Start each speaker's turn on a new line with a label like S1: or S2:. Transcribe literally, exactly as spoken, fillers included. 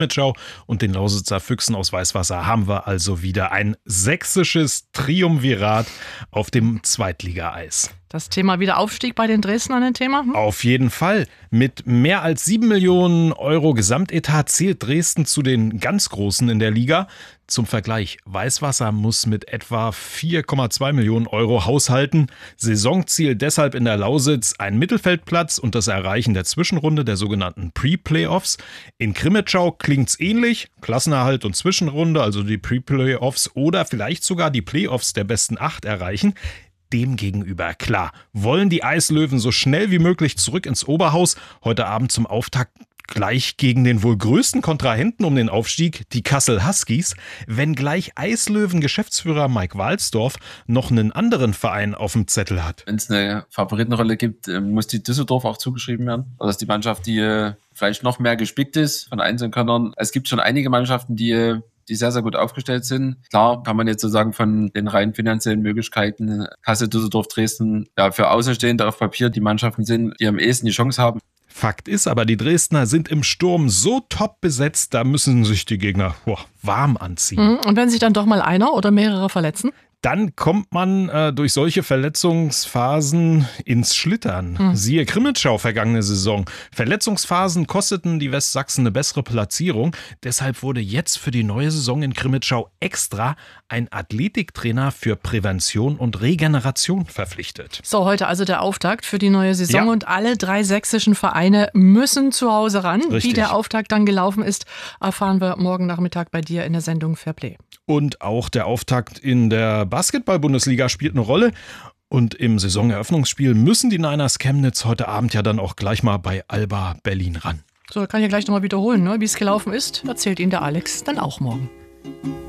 S1: Mitschau und den Lausitzer Füchsen aus Weißwasser haben wir also wieder ein sächsisches Triumvirat auf dem Zweitligaeis.
S2: Das Thema Wiederaufstieg bei den Dresdnern ein Thema? Hm?
S1: Auf jeden Fall. Mit mehr als sieben Millionen Euro Gesamtetat zählt Dresden zu den ganz Großen in der Liga. Zum Vergleich, Weißwasser muss mit etwa vier Komma zwei Millionen Euro haushalten. Saisonziel deshalb in der Lausitz ein Mittelfeldplatz und das Erreichen der Zwischenrunde der sogenannten Pre-Playoffs. In Krimitschau klingt's ähnlich. Klassenerhalt und Zwischenrunde, also die Pre-Playoffs oder vielleicht sogar die Playoffs der besten acht erreichen. Demgegenüber, klar, wollen die Eislöwen so schnell wie möglich zurück ins Oberhaus. Heute Abend zum Auftakt gleich gegen den wohl größten Kontrahenten um den Aufstieg, die Kassel Huskies, wenngleich Eislöwen-Geschäftsführer Mike Walsdorf noch einen anderen Verein auf dem Zettel hat.
S3: Wenn es eine Favoritenrolle gibt, muss die Düsseldorf auch zugeschrieben werden. Das ist die Mannschaft, die vielleicht noch mehr gespickt ist von Einzelkönnern. Es gibt schon einige Mannschaften, die die sehr, sehr gut aufgestellt sind. Klar kann man jetzt so sagen, von den rein finanziellen Möglichkeiten Kassel, Düsseldorf, Dresden, ja, für Außenstehende auf Papier die Mannschaften sind, die am ehesten die Chance haben.
S1: Fakt ist aber, die Dresdner sind im Sturm so top besetzt, da müssen sich die Gegner boah, warm anziehen.
S2: Und wenn sich dann doch mal einer oder mehrere verletzen?
S1: Dann kommt man äh, durch solche Verletzungsphasen ins Schlittern. Hm. Siehe Krimitschau vergangene Saison. Verletzungsphasen kosteten die Westsachsen eine bessere Platzierung. Deshalb wurde jetzt für die neue Saison in Krimitschau extra ein Athletiktrainer für Prävention und Regeneration verpflichtet.
S2: So, heute also der Auftakt für die neue Saison
S1: Ja.
S2: und alle drei sächsischen Vereine müssen zu Hause ran.
S1: Richtig.
S2: Wie der Auftakt dann gelaufen ist, erfahren wir morgen Nachmittag bei dir in der Sendung Fairplay.
S1: Und auch der Auftakt in der Basketball-Bundesliga spielt eine Rolle. Und im Saisoneröffnungsspiel müssen die Niners Chemnitz heute Abend ja dann auch gleich mal bei Alba Berlin ran.
S2: So, kann ich ja gleich nochmal wiederholen, ne? Wie es gelaufen ist, erzählt Ihnen der Alex dann auch morgen.